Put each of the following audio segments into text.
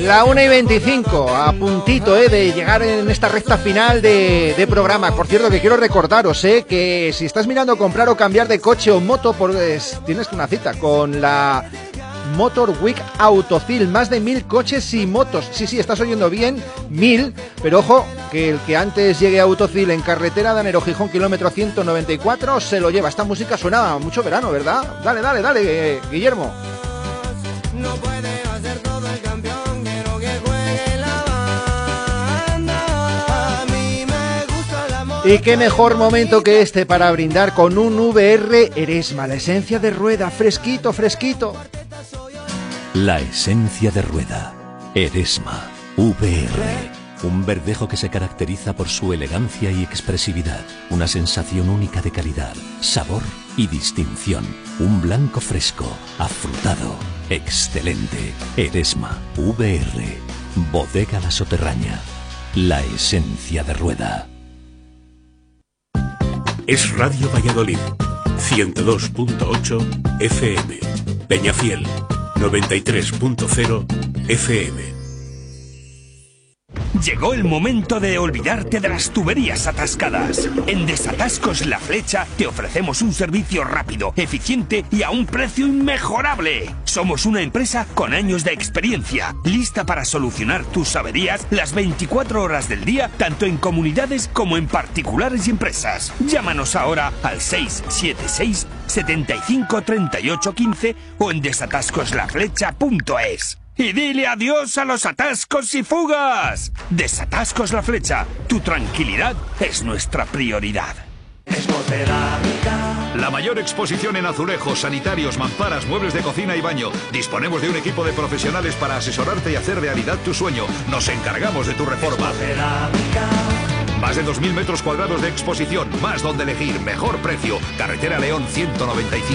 La 1:25, a puntito de llegar en esta recta final de programa. Por cierto, que quiero recordaros que si estás mirando comprar o cambiar de coche o moto, pues tienes una cita con la Motor Week Autocil. Más de 1000 coches y motos. Sí, estás oyendo bien, 1000. Pero ojo, que el que antes llegue a Autocil en carretera de Anero-Gijón, kilómetro 194, se lo lleva. Esta música suena mucho verano, ¿verdad? Dale, Guillermo. No puede hacer todo el campeón, quiero que juegue la banda. A mí me gusta la moda. Y qué mejor momento que este para brindar con un VR Eresma, la esencia de rueda, fresquito. La esencia de rueda, Eresma VR. Un verdejo que se caracteriza por su elegancia y expresividad. Una sensación única de calidad, sabor y distinción. Un blanco fresco, afrutado, excelente. Eresma VR. Bodega La Soterraña. La esencia de rueda. Es Radio Valladolid. 102.8 FM. Peñafiel. 93.0 FM. Llegó el momento de olvidarte de las tuberías atascadas. En Desatascos La Flecha te ofrecemos un servicio rápido, eficiente y a un precio inmejorable. Somos una empresa con años de experiencia, lista para solucionar tus averías las 24 horas del día, tanto en comunidades como en particulares y empresas. Llámanos ahora al 676 75 38 15 o en desatascoslaflecha.es. Y dile adiós a los atascos y fugas. Desatascos La Flecha. Tu tranquilidad es nuestra prioridad. La mayor exposición en azulejos, sanitarios, mamparas, muebles de cocina y baño. Disponemos de un equipo de profesionales para asesorarte y hacer realidad tu sueño. Nos encargamos de tu reforma. Más de 2000 metros cuadrados de exposición, más donde elegir, mejor precio. Carretera León 195.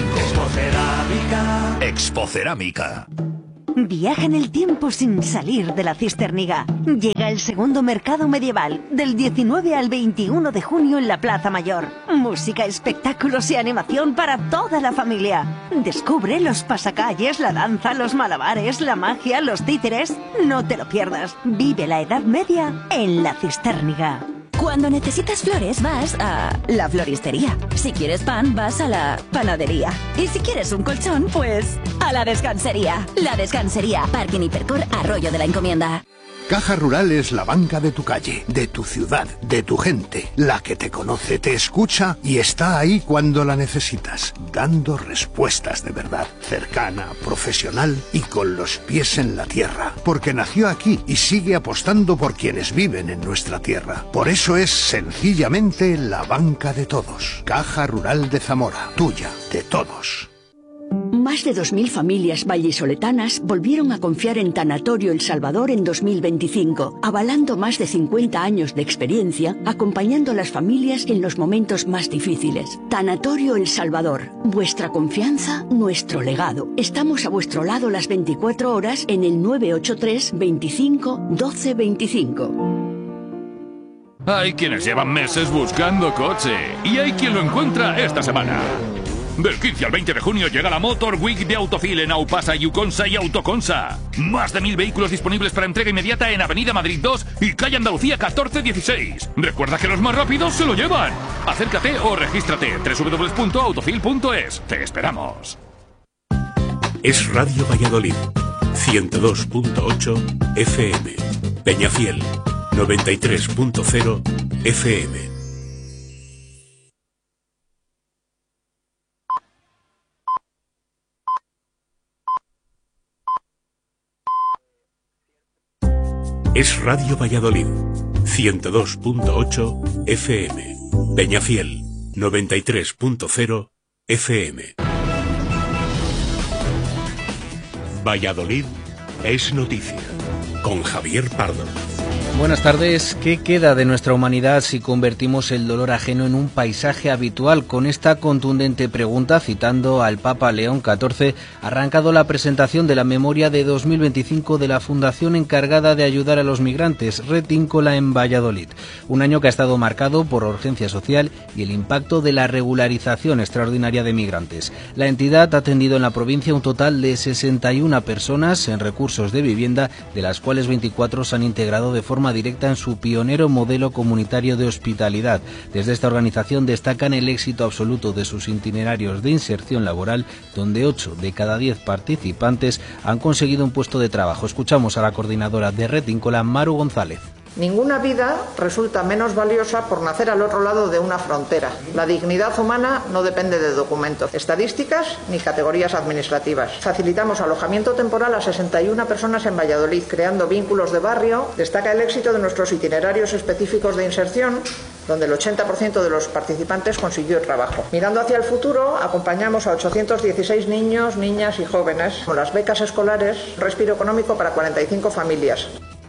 Expocerámica. Viaja en el tiempo sin salir de la Cisterniga. Llega el segundo mercado medieval, del 19 al 21 de junio en la Plaza Mayor. Música, espectáculos y animación para toda la familia. Descubre los pasacalles, la danza, los malabares, la magia, los títeres. No te lo pierdas. Vive la Edad Media en la Cisterniga. Cuando necesitas flores vas a la floristería. Si quieres pan vas a la panadería. Y si quieres un colchón, pues a la descansería. La Descansería, Parking Hipercor, Arroyo de la Encomienda. Caja Rural es la banca de tu calle, de tu ciudad, de tu gente, la que te conoce, te escucha y está ahí cuando la necesitas, dando respuestas de verdad, cercana, profesional y con los pies en la tierra, porque nació aquí y sigue apostando por quienes viven en nuestra tierra. Por eso es sencillamente la banca de todos. Caja Rural de Zamora, tuya, de todos. Más de 2000 familias vallisoletanas volvieron a confiar en Tanatorio El Salvador en 2025, avalando más de 50 años de experiencia, acompañando a las familias en los momentos más difíciles. Tanatorio El Salvador, vuestra confianza, nuestro legado. Estamos a vuestro lado las 24 horas en el 983 25 12 25. Hay quienes llevan meses buscando coche y hay quien lo encuentra esta semana. Del 15 al 20 de junio llega la Motor Week de Autocil en Aupasa, Yuconsa y Autoconsa. Más de 1000 vehículos disponibles para entrega inmediata en Avenida Madrid 2 y Calle Andalucía 1416. Recuerda que los más rápidos se lo llevan. Acércate o regístrate. www.autocil.es. Te esperamos. Es Radio Valladolid. 102.8 FM. Peñafiel. 93.0 FM. Es Radio Valladolid, 102.8 FM, Peñafiel, 93.0 FM. Valladolid es noticia, con Javier Pardo. Buenas tardes. ¿Qué queda de nuestra humanidad si convertimos el dolor ajeno en un paisaje habitual? Con esta contundente pregunta, citando al Papa León XIV, ha arrancado la presentación de la memoria de 2025 de la fundación encargada de ayudar a los migrantes, Retíncola, en Valladolid. Un año que ha estado marcado por la urgencia social y el impacto de la regularización extraordinaria de migrantes. La entidad ha atendido en la provincia un total de 61 personas en recursos de vivienda, de las cuales 24 se han integrado de forma directa en su pionero modelo comunitario de hospitalidad. Desde esta organización destacan el éxito absoluto de sus itinerarios de inserción laboral, donde 8 de cada 10 participantes han conseguido un puesto de trabajo. Escuchamos a la coordinadora de Retíncola, Maru González. Ninguna vida resulta menos valiosa por nacer al otro lado de una frontera. La dignidad humana no depende de documentos, estadísticas ni categorías administrativas. Facilitamos alojamiento temporal a 61 personas en Valladolid, creando vínculos de barrio. Destaca el éxito de nuestros itinerarios específicos de inserción, donde el 80% de los participantes consiguió trabajo. Mirando hacia el futuro, acompañamos a 816 niños, niñas y jóvenes con las becas escolares, respiro económico para 45 familias.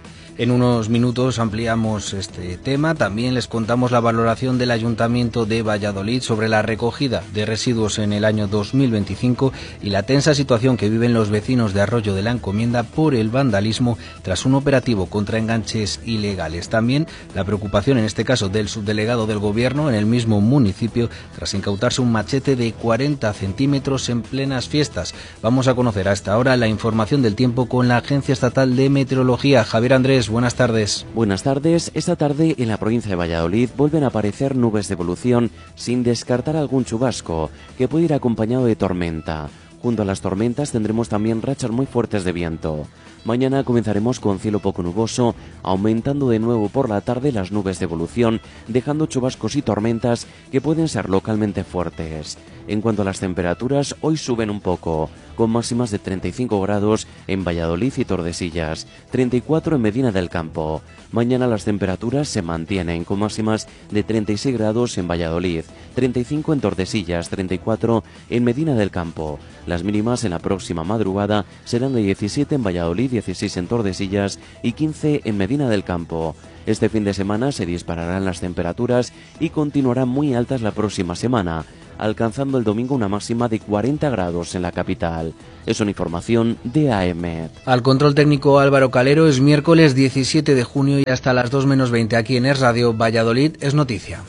En unos minutos ampliamos este tema. También les contamos la valoración del Ayuntamiento de Valladolid sobre la recogida de residuos en el año 2025 y la tensa situación que viven los vecinos de Arroyo de la Encomienda por el vandalismo tras un operativo contra enganches ilegales. También la preocupación, en este caso, del subdelegado del Gobierno en el mismo municipio tras incautarse un machete de 40 centímetros en plenas fiestas. Vamos a conocer a esta hora la información del tiempo con la Agencia Estatal de Meteorología. Javier Andrés, buenas tardes. Buenas tardes. Esta tarde en la provincia de Valladolid vuelven a aparecer nubes de evolución sin descartar algún chubasco que puede ir acompañado de tormenta. Junto a las tormentas tendremos también rachas muy fuertes de viento. Mañana comenzaremos con cielo poco nuboso, aumentando de nuevo por la tarde las nubes de evolución, dejando chubascos y tormentas que pueden ser localmente fuertes. En cuanto a las temperaturas, hoy suben un poco, con máximas de 35 grados en Valladolid y Tordesillas, 34 en Medina del Campo. Mañana las temperaturas se mantienen con máximas de 36 grados en Valladolid, 35 en Tordesillas, 34 en Medina del Campo. Las mínimas en la próxima madrugada serán de 17 en Valladolid, 16 en Tordesillas y 15 en Medina del Campo. Este fin de semana se dispararán las temperaturas y continuarán muy altas la próxima semana, alcanzando el domingo una máxima de 40 grados en la capital. Es una información de AEMET. Al control técnico Álvaro Calero. Es miércoles 17 de junio y hasta las 2 menos 20 aquí en Es Radio Valladolid es noticia.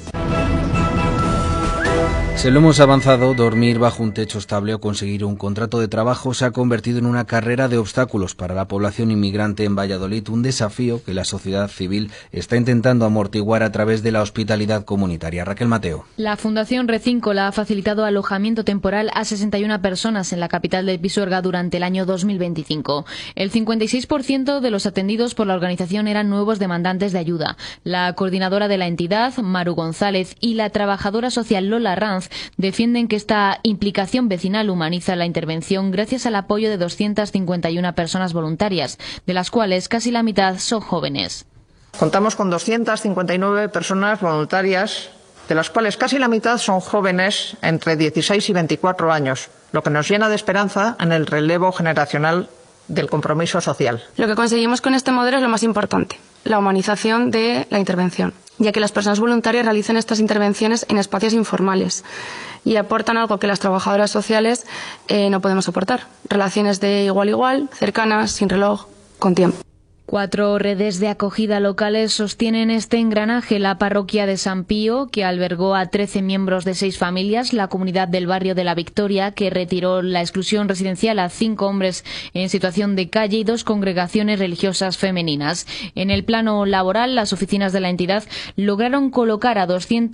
Se lo hemos avanzado, dormir bajo un techo estable o conseguir un contrato de trabajo se ha convertido en una carrera de obstáculos para la población inmigrante en Valladolid, un desafío que la sociedad civil está intentando amortiguar a través de la hospitalidad comunitaria. Raquel Mateo. La Fundación Retíncola ha facilitado alojamiento temporal a 61 personas en la capital de Pisuerga durante el año 2025. El 56% de los atendidos por la organización eran nuevos demandantes de ayuda. La coordinadora de la entidad, Maru González, y la trabajadora social Lola Ranz defienden que esta implicación vecinal humaniza la intervención gracias al apoyo de 251 personas voluntarias, de las cuales casi la mitad son jóvenes. Contamos con 259 personas voluntarias, de las cuales casi la mitad son jóvenes entre 16 y 24 años, lo que nos llena de esperanza en el relevo generacional del compromiso social. Lo que conseguimos con este modelo es lo más importante, la humanización de la intervención, ya que las personas voluntarias realizan estas intervenciones en espacios informales y aportan algo que las trabajadoras sociales no podemos soportar, relaciones de igual a igual, cercanas, sin reloj, con tiempo. 4 redes de acogida locales sostienen este engranaje: la parroquia de San Pío, que albergó a 13 miembros de 6 familias, la comunidad del barrio de la Victoria, que retiró la exclusión residencial a 5 hombres en situación de calle, y 2 congregaciones religiosas femeninas. En el plano laboral, las oficinas de la entidad lograron colocar a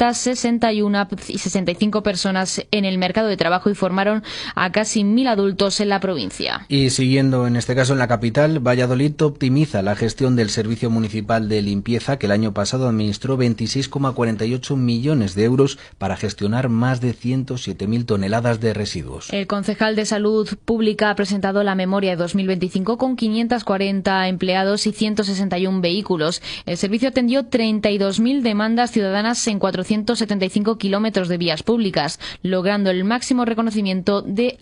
265 personas en el mercado de trabajo y formaron a casi 1.000 adultos en la provincia. Y siguiendo en este caso en la capital, Valladolid optimiza la gestión del Servicio Municipal de Limpieza, que el año pasado administró 26,48 millones de euros para gestionar más de 107.000 toneladas de residuos. El concejal de Salud Pública ha presentado la memoria de 2025 con 540 empleados y 161 vehículos. El servicio atendió 32.000 demandas ciudadanas en 475 kilómetros de vías públicas, logrando el máximo reconocimiento de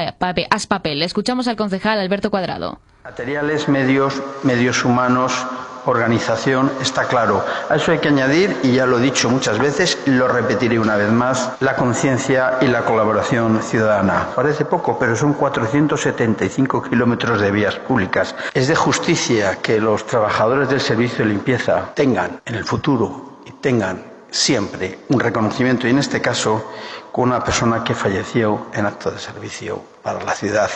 Aspapel. Escuchamos al concejal Alberto Cuadrado. Materiales, medios humanos, organización, está claro. A eso hay que añadir, y ya lo he dicho muchas veces, y lo repetiré una vez más, la conciencia y la colaboración ciudadana. Parece poco, pero son 475 kilómetros de vías públicas. Es de justicia que los trabajadores del servicio de limpieza tengan en el futuro y tengan siempre un reconocimiento, y en este caso con una persona que falleció en acto de servicio para la ciudad.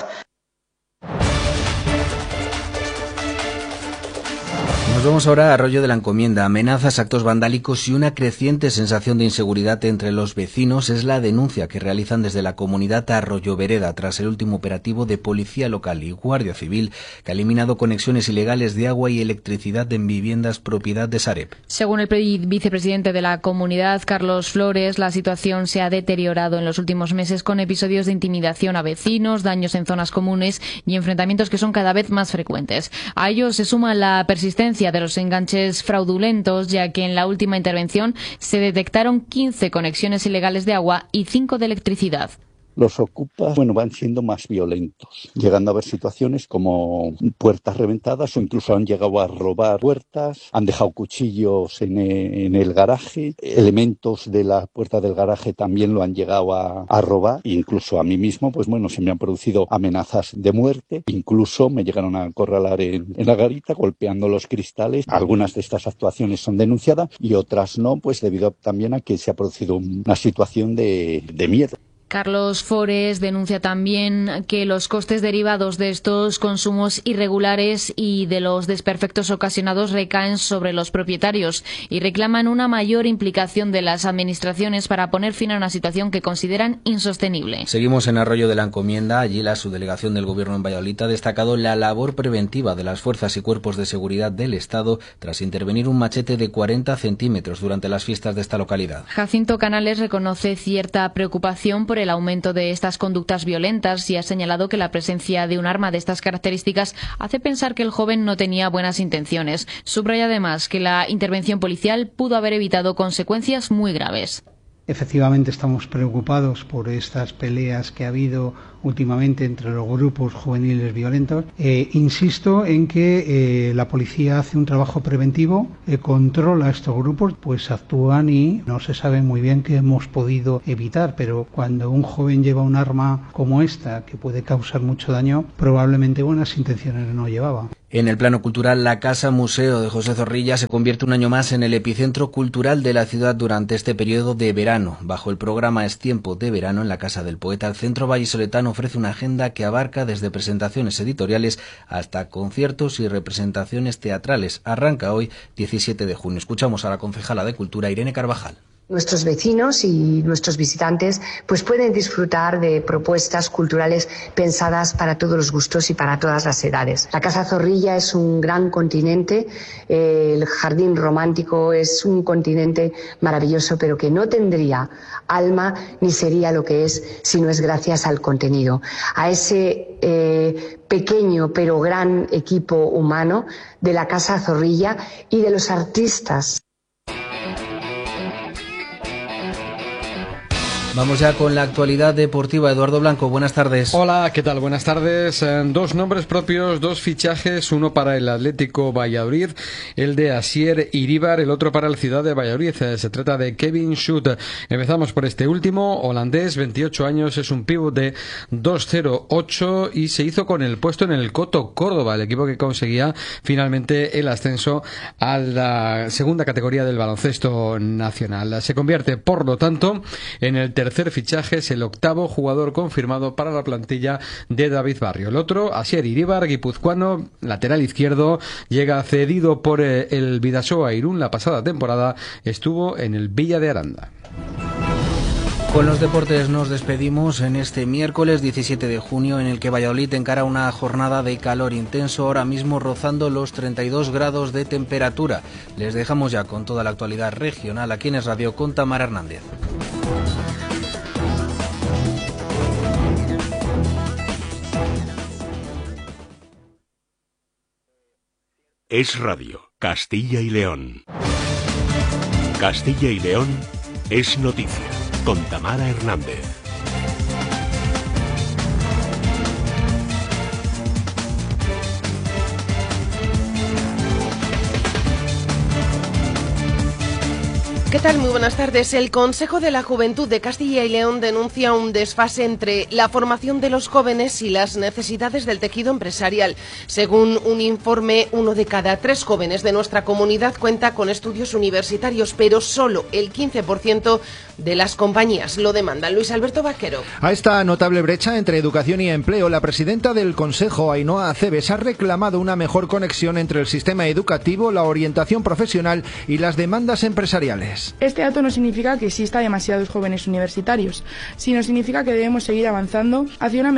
Nos vamos ahora a Arroyo de la Encomienda. Amenazas, actos vandálicos y una creciente sensación de inseguridad entre los vecinos es la denuncia que realizan desde la comunidad Arroyo Vereda tras el último operativo de Policía Local y Guardia Civil que ha eliminado conexiones ilegales de agua y electricidad en viviendas propiedad de Sareb. Según el vicepresidente de la comunidad, Carlos Flores, la situación se ha deteriorado en los últimos meses con episodios de intimidación a vecinos, daños en zonas comunes y enfrentamientos que son cada vez más frecuentes. A ello se suma la persistencia de los enganches fraudulentos, ya que en la última intervención se detectaron 15 conexiones ilegales de agua y 5 de electricidad. Los ocupas, van siendo más violentos, llegando a haber situaciones como puertas reventadas o incluso han llegado a robar puertas, han dejado cuchillos en el garaje, elementos de la puerta del garaje también lo han llegado a robar, incluso a mí mismo, se me han producido amenazas de muerte, incluso me llegaron a acorralar en la garita golpeando los cristales. Algunas de estas actuaciones son denunciadas y otras no, debido también a que se ha producido una situación de miedo. Carlos Flores denuncia también que los costes derivados de estos consumos irregulares y de los desperfectos ocasionados recaen sobre los propietarios y reclaman una mayor implicación de las administraciones para poner fin a una situación que consideran insostenible. Seguimos en Arroyo de la Encomienda. Allí la subdelegación del Gobierno en Valladolid ha destacado la labor preventiva de las fuerzas y cuerpos de seguridad del Estado tras intervenir un machete de 40 centímetros durante las fiestas de esta localidad. Jacinto Canales reconoce cierta preocupación por el aumento de estas conductas violentas y ha señalado que la presencia de un arma de estas características hace pensar que el joven no tenía buenas intenciones. Subraya además que la intervención policial pudo haber evitado consecuencias muy graves. Efectivamente estamos preocupados por estas peleas que ha habido últimamente entre los grupos juveniles violentos. Insisto en que la policía hace un trabajo preventivo, controla estos grupos, actúan y no se sabe muy bien qué hemos podido evitar, pero cuando un joven lleva un arma como esta, que puede causar mucho daño, probablemente buenas intenciones no llevaba. En el plano cultural, la Casa Museo de José Zorrilla se convierte un año más en el epicentro cultural de la ciudad durante este periodo de verano. Bajo el programa Es Tiempo de Verano en la Casa del Poeta, el Centro Vallisoletano ofrece una agenda que abarca desde presentaciones editoriales hasta conciertos y representaciones teatrales. Arranca hoy, 17 de junio. Escuchamos a la concejala de Cultura, Irene Carvajal. Nuestros vecinos y nuestros visitantes pueden disfrutar de propuestas culturales pensadas para todos los gustos y para todas las edades. La Casa Zorrilla es un gran continente, el Jardín Romántico es un continente maravilloso, pero que no tendría alma ni sería lo que es si no es gracias al contenido, a ese pequeño pero gran equipo humano de la Casa Zorrilla y de los artistas. Vamos ya con la actualidad deportiva. Eduardo Blanco, buenas tardes. Hola, ¿qué tal? Buenas tardes. Dos nombres propios, dos fichajes, uno para el Atlético Valladolid, el de Asier Iríbar, el otro para el Ciudad de Valladolid. Se trata de Kevin Schut. Empezamos por este último, holandés, 28 años, es un pívot de 2.08 y se hizo con el puesto en el Coto Córdoba, el equipo que conseguía finalmente el ascenso a la segunda categoría del baloncesto nacional. Se convierte, por lo tanto, en el tercer fichaje, es el octavo jugador confirmado para la plantilla de David Barrio. El otro, Asier Iríbar, guipuzcoano, lateral izquierdo, llega cedido por el Bidasoa Irún la pasada temporada, estuvo en el Villa de Aranda. Con los deportes nos despedimos en este miércoles 17 de junio en el que Valladolid encara una jornada de calor intenso, ahora mismo rozando los 32 grados de temperatura. Les dejamos ya con toda la actualidad regional aquí en Es Radio con Tamara Hernández. Es Radio, Castilla y León. Castilla y León es noticia, con Tamara Hernández. ¿Qué tal? Muy buenas tardes. El Consejo de la Juventud de Castilla y León denuncia un desfase entre la formación de los jóvenes y las necesidades del tejido empresarial. Según un informe, 1 de cada 3 jóvenes de nuestra comunidad cuenta con estudios universitarios, pero solo el 15% de las compañías lo demandan. Luis Alberto Vaquero. A esta notable brecha entre educación y empleo, la presidenta del Consejo, Ainhoa Acebes, ha reclamado una mejor conexión entre el sistema educativo, la orientación profesional y las demandas empresariales. Este dato no significa que exista demasiados jóvenes universitarios, sino significa que debemos seguir avanzando hacia una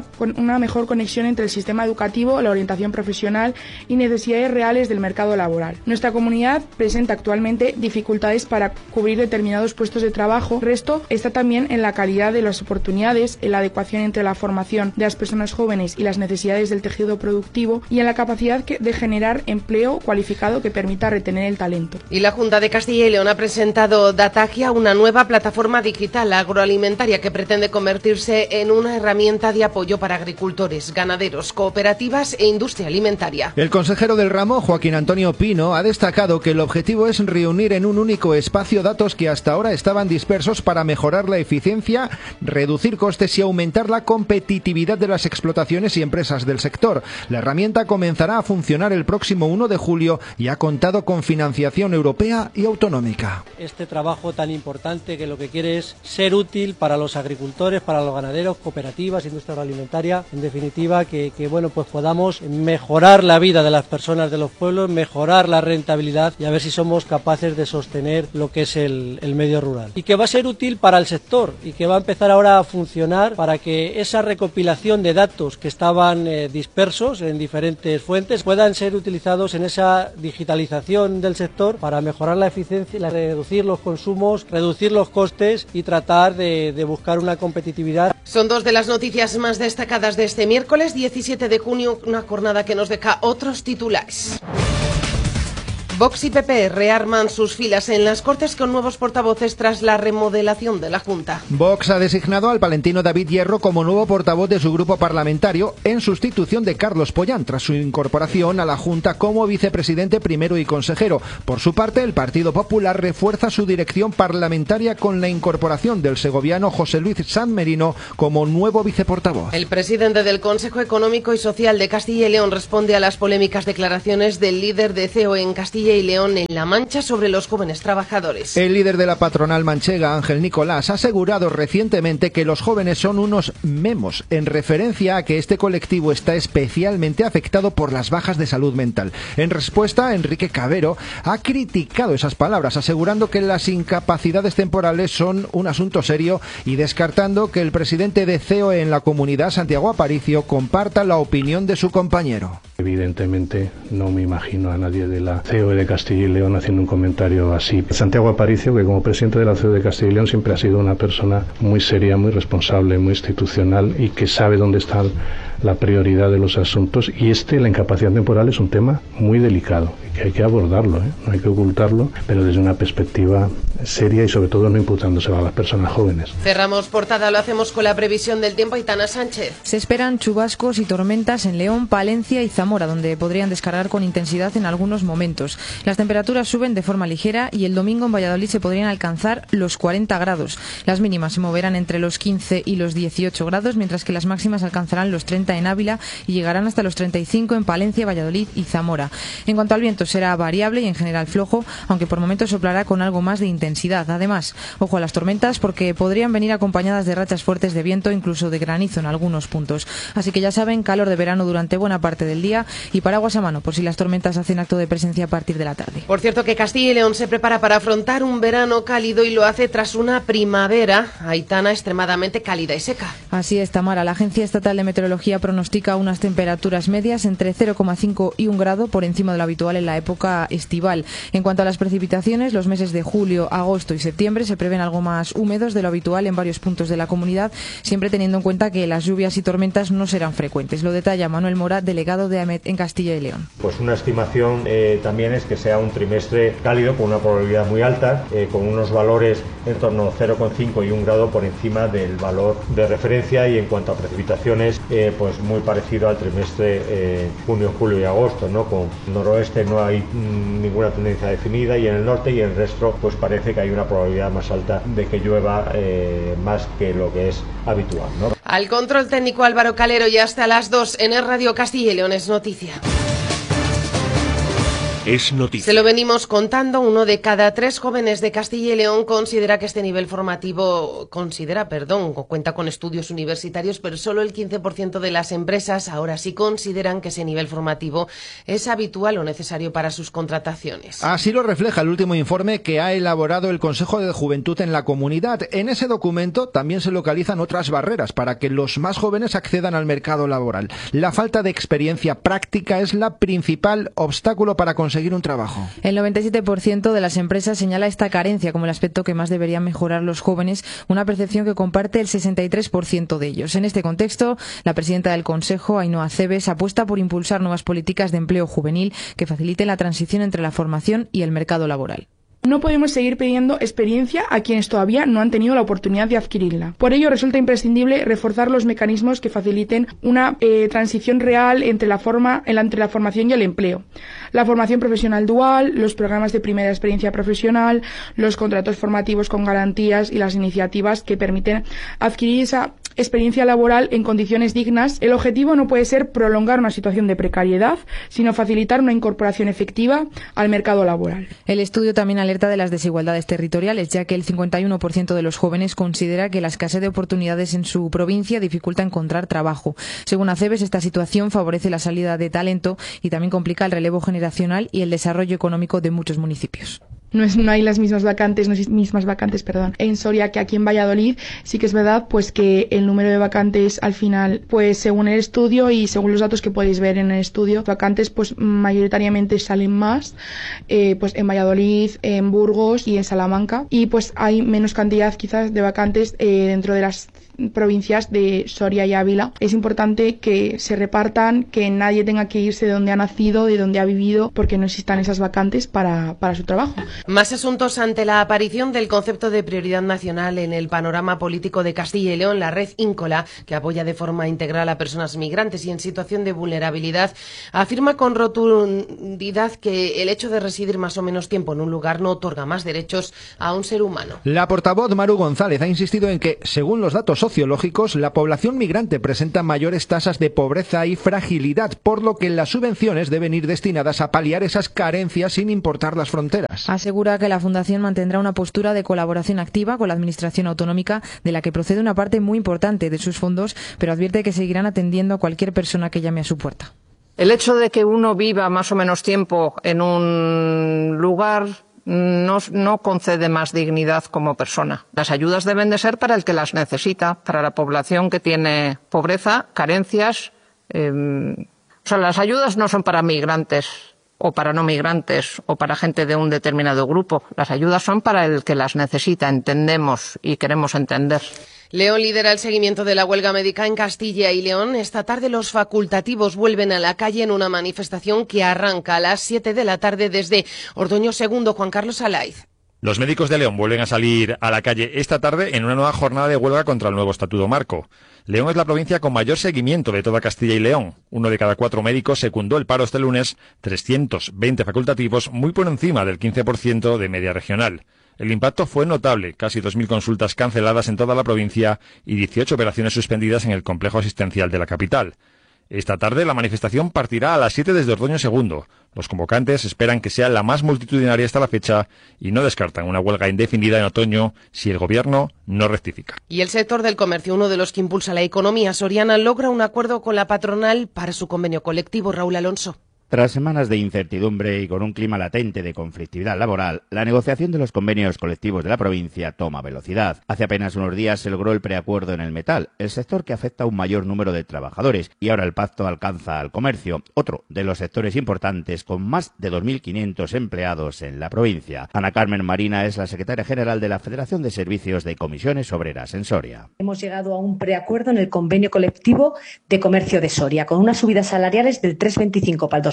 mejor conexión entre el sistema educativo, la orientación profesional y necesidades reales del mercado laboral. Nuestra comunidad presenta actualmente dificultades para cubrir determinados puestos de trabajo. El resto está también en la calidad de las oportunidades, en la adecuación entre la formación de las personas jóvenes y las necesidades del tejido productivo y en la capacidad de generar empleo cualificado que permita retener el talento. Y la Junta de Castilla y León ha presentado Datagia, una nueva plataforma digital agroalimentaria que pretende convertirse en una herramienta de apoyo para agricultores, ganaderos, cooperativas e industria alimentaria. El consejero del ramo, Joaquín Antonio Pino, ha destacado que el objetivo es reunir en un único espacio datos que hasta ahora estaban dispersos para mejorar la eficiencia, reducir costes y aumentar la competitividad de las explotaciones y empresas del sector. La herramienta comenzará a funcionar el próximo 1 de julio y ha contado con financiación europea y autonómica. Este trabajo tan importante que lo que quiere es ser útil para los agricultores, para los ganaderos, cooperativas, industria agroalimentaria, en definitiva que pues podamos mejorar la vida de las personas de los pueblos, mejorar la rentabilidad y a ver si somos capaces de sostener lo que es el medio rural. Y que va a ser útil para el sector y que va a empezar ahora a funcionar para que esa recopilación de datos que estaban dispersos en diferentes fuentes puedan ser utilizados en esa digitalización del sector para mejorar la eficiencia, reducir los consumos, reducir los costes y tratar de buscar una competitividad. Son dos de las noticias más destacadas de este miércoles 17 de junio, una jornada que nos deja otros titulares. Vox y PP rearman sus filas en las Cortes con nuevos portavoces tras la remodelación de la Junta. Vox ha designado al palentino David Hierro como nuevo portavoz de su grupo parlamentario en sustitución de Carlos Pollán tras su incorporación a la Junta como vicepresidente primero y consejero. Por su parte, el Partido Popular refuerza su dirección parlamentaria con la incorporación del segoviano José Luis Sanz Merino como nuevo viceportavoz. El presidente del Consejo Económico y Social de Castilla y León responde a las polémicas declaraciones del líder de CEOE en Castilla y León en La Mancha sobre los jóvenes trabajadores. El líder de la patronal manchega, Ángel Nicolás, ha asegurado recientemente que los jóvenes son unos memos, en referencia a que este colectivo está especialmente afectado por las bajas de salud mental. En respuesta, Enrique Cabero ha criticado esas palabras, asegurando que las incapacidades temporales son un asunto serio y descartando que el presidente de CEOE en la comunidad, Santiago Aparicio, comparta la opinión de su compañero. Evidentemente no me imagino a nadie de la CEOE de Castilla y León haciendo un comentario así. Santiago Aparicio, que como presidente de la CEOE de Castilla y León siempre ha sido una persona muy seria, muy responsable, muy institucional y que sabe dónde está la prioridad de los asuntos, y la incapacidad temporal es un tema muy delicado y que hay que abordarlo, no hay que ocultarlo, pero desde una perspectiva seria y sobre todo no imputándose a las personas jóvenes. Cerramos portada, lo hacemos con la previsión del tiempo. Aitana Sánchez. Se esperan chubascos y tormentas en León, Palencia y Zamora, donde podrían descargar con intensidad en algunos momentos. Las temperaturas suben de forma ligera y el domingo en Valladolid se podrían alcanzar los 40 grados. Las mínimas se moverán entre los 15 y los 18 grados, mientras que las máximas alcanzarán los 30 en Ávila y llegarán hasta los 35 en Palencia, Valladolid y Zamora. En cuanto al viento, será variable y en general flojo, aunque por momentos soplará con algo más de intensidad. Además, ojo a las tormentas porque podrían venir acompañadas de rachas fuertes de viento, incluso de granizo en algunos puntos. Así que ya saben, calor de verano durante buena parte del día y paraguas a mano por si las tormentas hacen acto de presencia a partir de la tarde. Por cierto, que Castilla y León se prepara para afrontar un verano cálido y lo hace tras una primavera, Aitana, extremadamente cálida y seca. Así es, Tamara. La Agencia Estatal de Meteorología pronostica unas temperaturas medias entre 0,5 y 1 grado por encima de lo habitual en la época estival. En cuanto a las precipitaciones, los meses de julio, agosto y septiembre se prevén algo más húmedos de lo habitual en varios puntos de la comunidad, siempre teniendo en cuenta que las lluvias y tormentas no serán frecuentes. Lo detalla Manuel Mora, delegado de AMET en Castilla y León. Pues una estimación también es que sea un trimestre cálido con una probabilidad muy alta, con unos valores en torno a 0,5 y 1 grado por encima del valor de referencia, y en cuanto a precipitaciones pues muy parecido al trimestre junio, julio y agosto, ¿no? Con noroeste no no hay ninguna tendencia definida, y en el norte y en el resto pues parece que hay una probabilidad más alta de que llueva más que lo que es habitual, ¿no? Al control técnico Álvaro Calero, y hasta las 2 en Es Radio Castilla y León es noticia. Es noticia. Se lo venimos contando, 1 de cada 3 jóvenes de Castilla y León considera que este nivel formativo, cuenta con estudios universitarios, pero solo el 15% de las empresas ahora sí consideran que ese nivel formativo es habitual o necesario para sus contrataciones. Así lo refleja el último informe que ha elaborado el Consejo de Juventud en la comunidad. En ese documento también se localizan otras barreras para que los más jóvenes accedan al mercado laboral. La falta de experiencia práctica es la principal obstáculo para conseguir un trabajo. El 97% de las empresas señala esta carencia como el aspecto que más deberían mejorar los jóvenes, una percepción que comparte el 63% de ellos. En este contexto, la presidenta del Consejo, Ainhoa Cebes, apuesta por impulsar nuevas políticas de empleo juvenil que faciliten la transición entre la formación y el mercado laboral. No podemos seguir pidiendo experiencia a quienes todavía no han tenido la oportunidad de adquirirla. Por ello, resulta imprescindible reforzar los mecanismos que faciliten una transición real entre la formación y el empleo. La formación profesional dual, los programas de primera experiencia profesional, los contratos formativos con garantías y las iniciativas que permiten adquirir esa experiencia laboral en condiciones dignas. El objetivo no puede ser prolongar una situación de precariedad, sino facilitar una incorporación efectiva al mercado laboral. El estudio también alerta de las desigualdades territoriales, ya que el 51% de los jóvenes considera que la escasez de oportunidades en su provincia dificulta encontrar trabajo. Según Acebes, esta situación favorece la salida de talento y también complica el relevo generacional y el desarrollo económico de muchos municipios. No hay las mismas vacantes en Soria que aquí en Valladolid. Sí que es verdad pues que el número de vacantes al final, pues según el estudio y según los datos que podéis ver en el estudio, vacantes pues mayoritariamente salen más pues en Valladolid, en Burgos y en Salamanca, y pues hay menos cantidad quizás de vacantes dentro de las provincias de Soria y Ávila. Es importante que se repartan, que nadie tenga que irse de donde ha nacido, de donde ha vivido, porque no existan esas vacantes para su trabajo. Más asuntos ante la aparición del concepto de prioridad nacional en el panorama político de Castilla y León. La red Íncola, que apoya de forma integral a personas migrantes y en situación de vulnerabilidad, afirma con rotundidad que el hecho de residir más o menos tiempo en un lugar no otorga más derechos a un ser humano. La portavoz Maru González ha insistido en que, según los datos sociológicos, la población migrante presenta mayores tasas de pobreza y fragilidad, por lo que las subvenciones deben ir destinadas a paliar esas carencias sin importar las fronteras. Asegura que la Fundación mantendrá una postura de colaboración activa con la Administración autonómica, de la que procede una parte muy importante de sus fondos, pero advierte que seguirán atendiendo a cualquier persona que llame a su puerta. El hecho de que uno viva más o menos tiempo en un lugar no concede más dignidad como persona. Las ayudas deben de ser para el que las necesita, para la población que tiene pobreza, carencias. Las ayudas no son para migrantes o para no migrantes o para gente de un determinado grupo. Las ayudas son para el que las necesita, entendemos y queremos entender. León lidera el seguimiento de la huelga médica en Castilla y León. Esta tarde los facultativos vuelven a la calle en una manifestación que arranca a las 7 de la tarde desde Ordoño II. Juan Carlos Alaiz. Los médicos de León vuelven a salir a la calle esta tarde en una nueva jornada de huelga contra el nuevo Estatuto Marco. León es la provincia con mayor seguimiento de toda Castilla y León. 1 de cada 4 médicos secundó el paro este lunes, 320 facultativos, muy por encima del 15% de media regional. El impacto fue notable, casi 2.000 consultas canceladas en toda la provincia y 18 operaciones suspendidas en el complejo asistencial de la capital. Esta tarde la manifestación partirá a las 7 desde Ordoño II. Los convocantes esperan que sea la más multitudinaria hasta la fecha y no descartan una huelga indefinida en otoño si el gobierno no rectifica. Y el sector del comercio, uno de los que impulsa la economía soriana, logra un acuerdo con la patronal para su convenio colectivo. Raúl Alonso. Tras semanas de incertidumbre y con un clima latente de conflictividad laboral, la negociación de los convenios colectivos de la provincia toma velocidad. Hace apenas unos días se logró el preacuerdo en el metal, el sector que afecta a un mayor número de trabajadores, y ahora el pacto alcanza al comercio, otro de los sectores importantes con más de 2.500 empleados en la provincia. Ana Carmen Marina es la secretaria general de la Federación de Servicios de Comisiones Obreras en Soria. Hemos llegado a un preacuerdo en el convenio colectivo de comercio de Soria, con unas subidas salariales del 3,25 para el 2020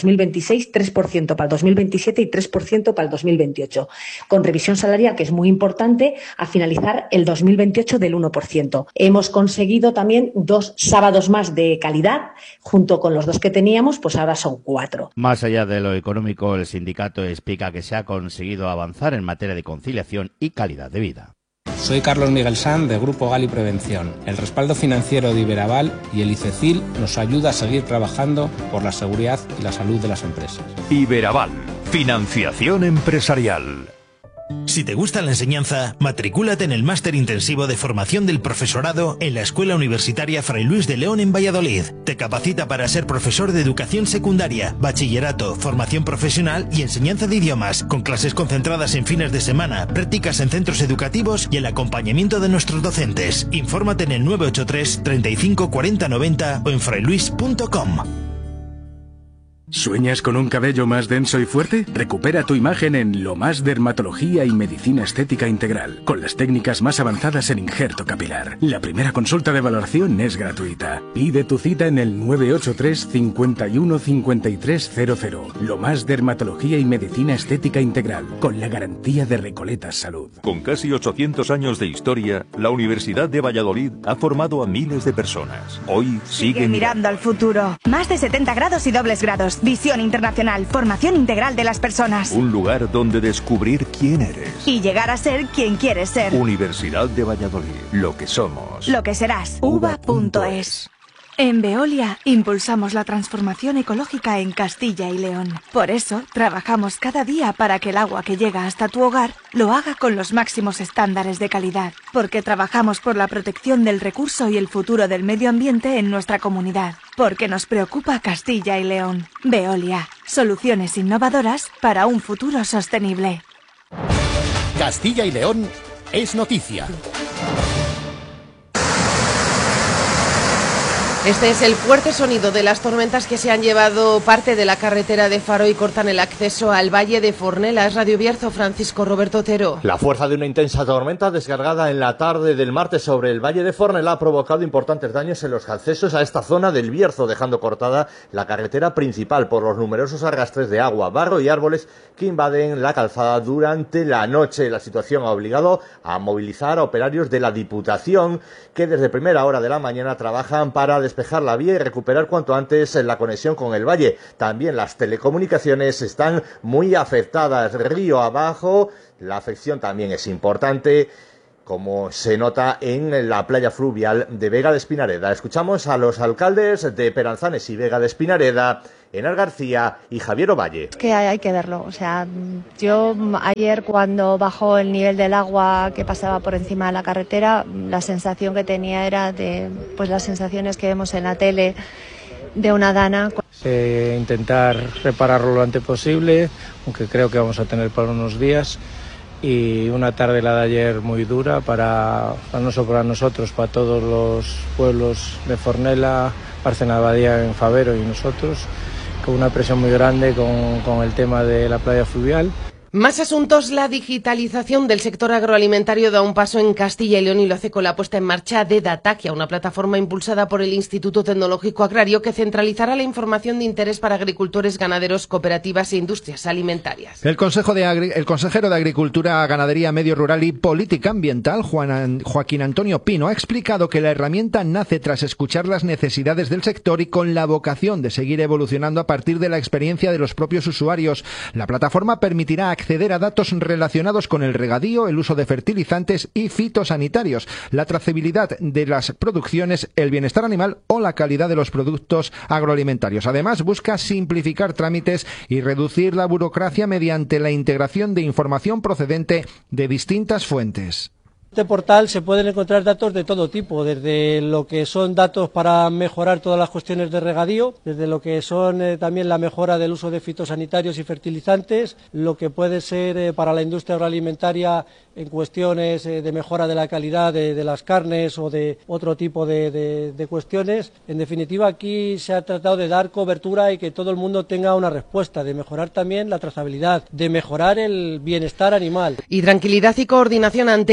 2026, 3% para el 2027 y 3% para el 2028, con revisión salarial, que es muy importante, a finalizar el 2028 del 1%. Hemos conseguido también 2 sábados más de calidad, junto con los 2 que teníamos, pues ahora son 4. Más allá de lo económico, el sindicato explica que se ha conseguido avanzar en materia de conciliación y calidad de vida. Soy Carlos Miguel Sanz, de Grupo Gali Prevención. El respaldo financiero de Iberaval y el ICECIL nos ayuda a seguir trabajando por la seguridad y la salud de las empresas. Iberaval, financiación empresarial. Si te gusta la enseñanza, matricúlate en el Máster Intensivo de Formación del Profesorado en la Escuela Universitaria Fray Luis de León en Valladolid. Te capacita para ser profesor de educación secundaria, bachillerato, formación profesional y enseñanza de idiomas, con clases concentradas en fines de semana, prácticas en centros educativos y el acompañamiento de nuestros docentes. Infórmate en el 983 35 40 90 o en frailuis.com. ¿Sueñas con un cabello más denso y fuerte? Recupera tu imagen en Lo Más Dermatología y Medicina Estética Integral, con las técnicas más avanzadas en injerto capilar. La primera consulta de valoración es gratuita. Pide tu cita en el 983 51 5300. Lo Más Dermatología y Medicina Estética Integral, con la garantía de Recoletas Salud. Con casi 800 años de historia, la Universidad de Valladolid ha formado a miles de personas. Hoy sigue mirando al futuro. Más de 70 grados y dobles grados. Visión internacional, formación integral de las personas. Un lugar donde descubrir quién eres. Y llegar a ser quien quieres ser. Universidad de Valladolid. Lo que somos. Lo que serás. uva.es. En Veolia impulsamos la transformación ecológica en Castilla y León. Por eso, trabajamos cada día para que el agua que llega hasta tu hogar lo haga con los máximos estándares de calidad. Porque trabajamos por la protección del recurso y el futuro del medio ambiente en nuestra comunidad. Porque nos preocupa Castilla y León. Veolia, soluciones innovadoras para un futuro sostenible. Castilla y León es noticia. Este es el fuerte sonido de las tormentas que se han llevado parte de la carretera de Faro y cortan el acceso al Valle de Fornela. Es Radio Bierzo, Francisco Roberto Otero. La fuerza de una intensa tormenta descargada en la tarde del martes sobre el Valle de Fornela ha provocado importantes daños en los accesos a esta zona del Bierzo, dejando cortada la carretera principal por los numerosos arrastres de agua, barro y árboles que invaden la calzada durante la noche. La situación ha obligado a movilizar a operarios de la Diputación, que desde primera hora de la mañana trabajan para despejar la vía y recuperar cuanto antes la conexión con el valle. También las telecomunicaciones están muy afectadas. Río abajo, la afección también es importante, como se nota en la playa fluvial de Vega de Espinareda. Escuchamos a los alcaldes de Peranzanes y Vega de Espinareda, Enar García y Javier Ovalle. Es que hay que verlo, o sea, yo ayer cuando bajó el nivel del agua que pasaba por encima de la carretera, la sensación que tenía era de pues las sensaciones que vemos en la tele de una dana. Intentar repararlo lo antes posible, aunque creo que vamos a tener para unos días, y una tarde la de ayer muy dura no solo para nosotros, para todos los pueblos de Fornela, Bárcena de Badía en Favero y nosotros, con una presión muy grande con el tema de la playa fluvial. Más asuntos. La digitalización del sector agroalimentario da un paso en Castilla y León y lo hace con la puesta en marcha de Dataquia, una plataforma impulsada por el Instituto Tecnológico Agrario que centralizará la información de interés para agricultores, ganaderos, cooperativas e industrias alimentarias. El consejero de Agricultura, Ganadería, Medio Rural y Política Ambiental, Joaquín Antonio Pino, ha explicado que la herramienta nace tras escuchar las necesidades del sector y con la vocación de seguir evolucionando a partir de la experiencia de los propios usuarios. La plataforma permitirá acceder a datos relacionados con el regadío, el uso de fertilizantes y fitosanitarios, la trazabilidad de las producciones, el bienestar animal o la calidad de los productos agroalimentarios. Además, busca simplificar trámites y reducir la burocracia mediante la integración de información procedente de distintas fuentes. En este portal se pueden encontrar datos de todo tipo, desde lo que son datos para mejorar todas las cuestiones de regadío, desde lo que son también la mejora del uso de fitosanitarios y fertilizantes, lo que puede ser para la industria agroalimentaria en cuestiones de mejora de la calidad de las carnes o de otro tipo de cuestiones. En definitiva, aquí se ha tratado de dar cobertura y que todo el mundo tenga una respuesta, de mejorar también la trazabilidad, de mejorar el bienestar animal. Y tranquilidad y coordinación ante el foco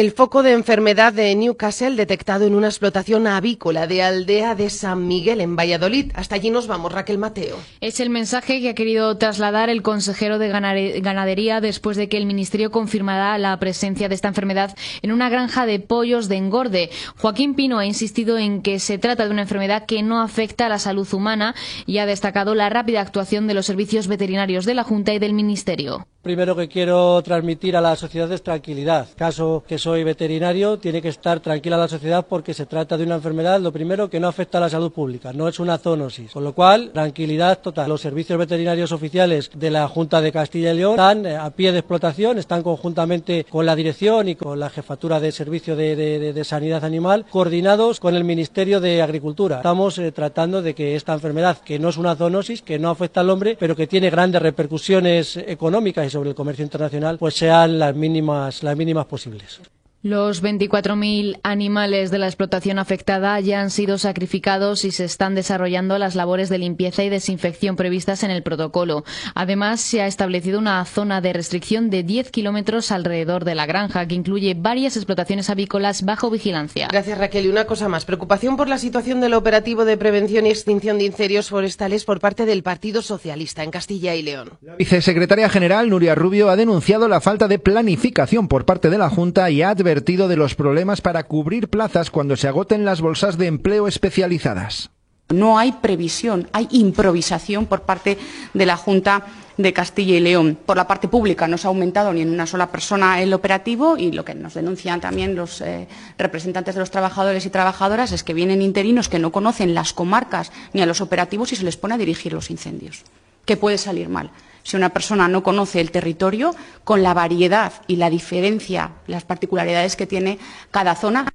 de enfermedad de Newcastle detectado en una explotación avícola de Aldea de San Miguel en Valladolid. Hasta allí nos vamos, Raquel Mateo. Es el mensaje que ha querido trasladar el consejero de Ganadería después de que el Ministerio confirmara la presencia de esta enfermedad en una granja de pollos de engorde. Joaquín Pino ha insistido en que se trata de una enfermedad que no afecta a la salud humana y ha destacado la rápida actuación de los servicios veterinarios de la Junta y del Ministerio. Primero que quiero transmitir a la sociedad es tranquilidad. Caso que soy veterinario, tiene que estar tranquila la sociedad porque se trata de una enfermedad, lo primero, que no afecta a la salud pública, no es una zoonosis. Con lo cual, tranquilidad total. Los servicios veterinarios oficiales de la Junta de Castilla y León están a pie de explotación, están conjuntamente con la dirección y con la jefatura de servicio de sanidad animal, coordinados con el Ministerio de Agricultura. Estamos tratando de que esta enfermedad, que no es una zoonosis, que no afecta al hombre, pero que tiene grandes repercusiones económicas y sobre el comercio internacional, pues sean las mínimas posibles. Los 24.000 animales de la explotación afectada ya han sido sacrificados y se están desarrollando las labores de limpieza y desinfección previstas en el protocolo. Además, se ha establecido una zona de restricción de 10 kilómetros alrededor de la granja, que incluye varias explotaciones avícolas bajo vigilancia. Gracias, Raquel. Y una cosa más. Preocupación por la situación del operativo de prevención y extinción de incendios forestales por parte del Partido Socialista en Castilla y León. La vicesecretaria general, Nuria Rubio, ha denunciado la falta de planificación por parte de la Junta y ha advertido de los problemas para cubrir plazas cuando se agoten las bolsas de empleo especializadas. No hay previsión, hay improvisación por parte de la Junta de Castilla y León. Por la parte pública no se ha aumentado ni en una sola persona el operativo y lo que nos denuncian también los representantes de los trabajadores y trabajadoras es que vienen interinos que no conocen las comarcas ni a los operativos y se les pone a dirigir los incendios. ¿Qué puede salir mal? Si una persona no conoce el territorio, con la variedad y la diferencia, las particularidades que tiene cada zona.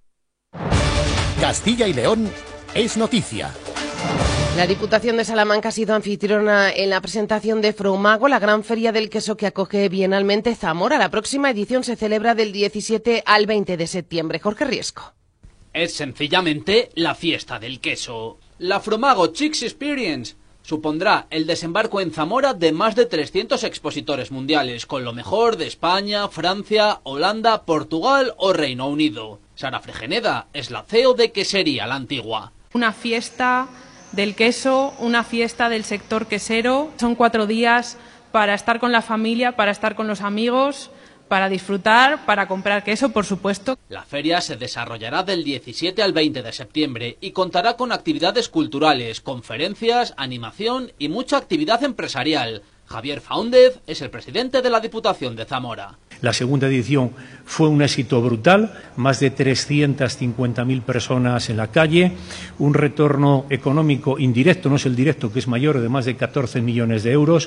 Castilla y León es noticia. La Diputación de Salamanca ha sido anfitriona en la presentación de Fromago, la gran feria del queso que acoge bienalmente Zamora. La próxima edición se celebra del 17 al 20 de septiembre. Jorge Riesco. Es sencillamente la fiesta del queso. La Fromago Chicks Experience supondrá el desembarco en Zamora de más de 300 expositores mundiales, con lo mejor de España, Francia, Holanda, Portugal o Reino Unido. Sara Fregeneda es la CEO de Quesería La Antigua. Una fiesta del queso, una fiesta del sector quesero. Son 4 días para estar con la familia, para estar con los amigos, para disfrutar, para comprar queso, por supuesto. La feria se desarrollará del 17 al 20 de septiembre y contará con actividades culturales, conferencias, animación y mucha actividad empresarial. Javier Faúndez es el presidente de la Diputación de Zamora. La segunda edición fue un éxito brutal, más de 350.000 personas en la calle, un retorno económico indirecto, no es el directo, que es mayor, de más de 14 millones de euros,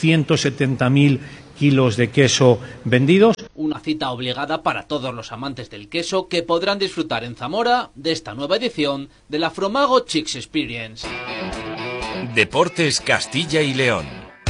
170.000 kilos de queso vendidos. Una cita obligada para todos los amantes del queso que podrán disfrutar en Zamora de esta nueva edición de la Fromago Chicks Experience. Deportes Castilla y León.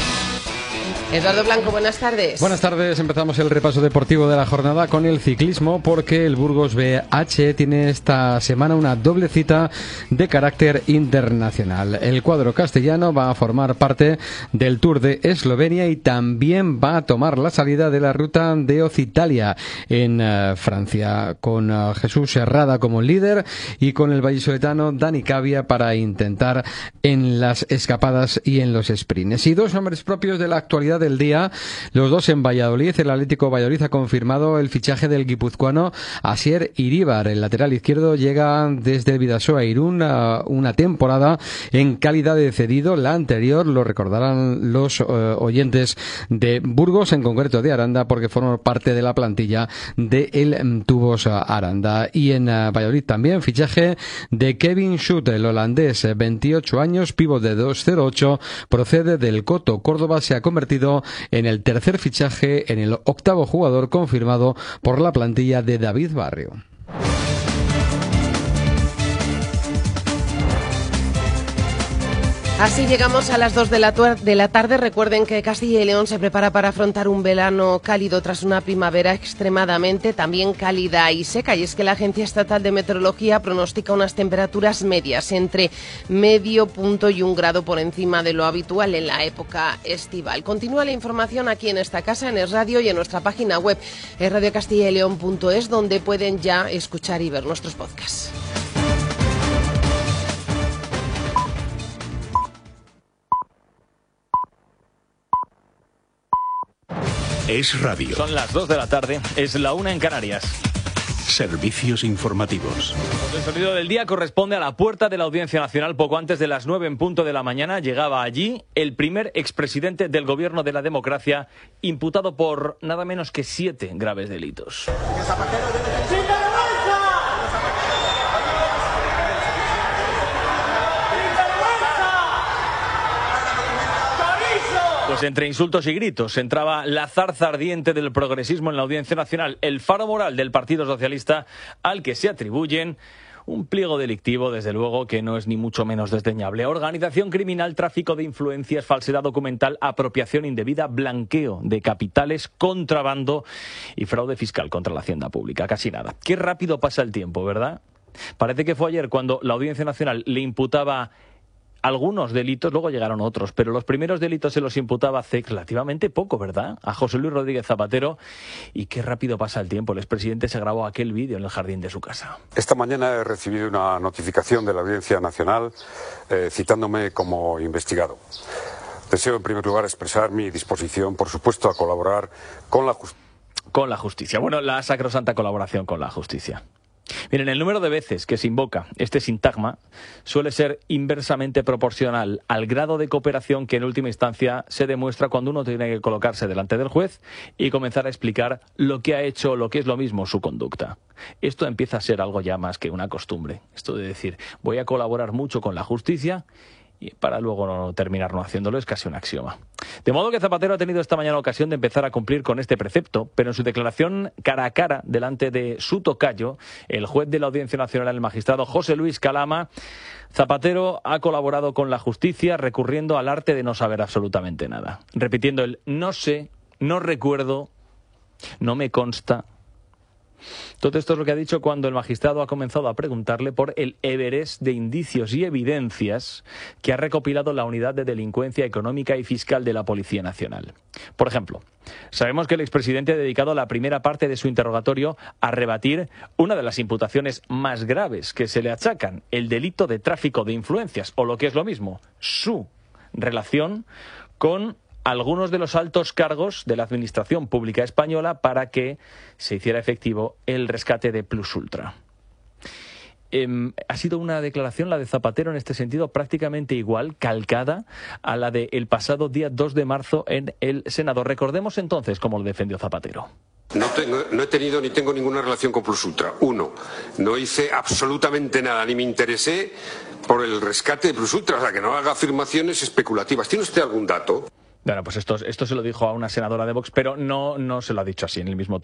Eduardo Blanco, buenas tardes. Buenas tardes, empezamos el repaso deportivo de la jornada con el ciclismo porque el Burgos BH tiene esta semana una doble cita de carácter internacional. El cuadro castellano va a formar parte del Tour de Eslovenia y también va a tomar la salida de la ruta de Occitania en Francia, con Jesús Herrada como líder y con el vallisoletano Dani Cavia para intentar en las escapadas y en los sprints. Y dos nombres propios de la actualidad del día, los dos en Valladolid. El Atlético Valladolid ha confirmado el fichaje del guipuzcoano Asier Iríbar. El lateral izquierdo llega desde el Bidasoa Irún a una temporada en calidad de cedido. La anterior, lo recordarán los oyentes de Burgos, en concreto de Aranda, porque formó parte de la plantilla de el Tubos Aranda. Y en Valladolid también fichaje de Kevin Schutt, el holandés, 28 años, pívot de 2.08, procede del Coto. Córdoba se ha convertido en el tercer fichaje, en el octavo jugador confirmado por la plantilla de David Barrio. Así llegamos a las 2 de la tarde. Recuerden que Castilla y León se prepara para afrontar un verano cálido tras una primavera extremadamente también cálida y seca. Y es que la Agencia Estatal de Meteorología pronostica unas temperaturas medias entre medio punto y 1 grado por encima de lo habitual en la época estival. Continúa la información aquí en esta casa, en Es Radio y en nuestra página web, radiocastillaleon.es, donde pueden ya escuchar y ver nuestros podcasts. Es Radio. Son las 2 de la tarde, es la 1 en Canarias. Servicios informativos. El sonido del día corresponde a la puerta de la Audiencia Nacional. Poco antes de las 9 en punto de la mañana llegaba allí el primer expresidente del Gobierno de la Democracia, imputado por nada menos que 7 graves delitos. Pues entre insultos y gritos entraba la zarza ardiente del progresismo en la Audiencia Nacional, el faro moral del Partido Socialista, al que se atribuyen un pliego delictivo, desde luego, que no es ni mucho menos desdeñable. Organización criminal, tráfico de influencias, falsedad documental, apropiación indebida, blanqueo de capitales, contrabando y fraude fiscal contra la hacienda pública. Casi nada. Qué rápido pasa el tiempo, ¿verdad? Parece que fue ayer cuando la Audiencia Nacional le imputaba algunos delitos, luego llegaron otros, pero los primeros delitos se los imputaba hace relativamente poco, ¿verdad? A José Luis Rodríguez Zapatero. Y qué rápido pasa el tiempo. El expresidente se grabó aquel vídeo en el jardín de su casa. Esta mañana he recibido una notificación de la Audiencia Nacional citándome como investigado. Deseo, en primer lugar, expresar mi disposición, por supuesto, a colaborar con la justicia. Con la justicia. Bueno, la sacrosanta colaboración con la justicia. Miren, el número de veces que se invoca este sintagma suele ser inversamente proporcional al grado de cooperación que en última instancia se demuestra cuando uno tiene que colocarse delante del juez y comenzar a explicar lo que ha hecho, lo que es lo mismo, su conducta. Esto empieza a ser algo ya más que una costumbre. Esto de decir, voy a colaborar mucho con la justicia y para luego no terminar no haciéndolo es casi un axioma. De modo que Zapatero ha tenido esta mañana ocasión de empezar a cumplir con este precepto, pero en su declaración cara a cara delante de su tocayo, el juez de la Audiencia Nacional, el magistrado José Luis Calama, Zapatero ha colaborado con la justicia recurriendo al arte de no saber absolutamente nada, repitiendo el no sé, no recuerdo, no me consta. Todo esto es lo que ha dicho cuando el magistrado ha comenzado a preguntarle por el Everest de indicios y evidencias que ha recopilado la Unidad de Delincuencia Económica y Fiscal de la Policía Nacional. Por ejemplo, sabemos que el expresidente ha dedicado la primera parte de su interrogatorio a rebatir una de las imputaciones más graves que se le achacan, el delito de tráfico de influencias, o lo que es lo mismo, su relación con algunos de los altos cargos de la Administración Pública Española para que se hiciera efectivo el rescate de Plus Ultra. Ha sido una declaración, la de Zapatero, en este sentido prácticamente igual, calcada a la del pasado día 2 de marzo en el Senado. Recordemos entonces cómo lo defendió Zapatero. No he tenido ni tengo ninguna relación con Plus Ultra. 1. No hice absolutamente nada, ni me interesé por el rescate de Plus Ultra. O sea, que no haga afirmaciones especulativas. ¿Tiene usted algún dato? Bueno, pues esto se lo dijo a una senadora de Vox, pero no se lo ha dicho así en el mismo tono.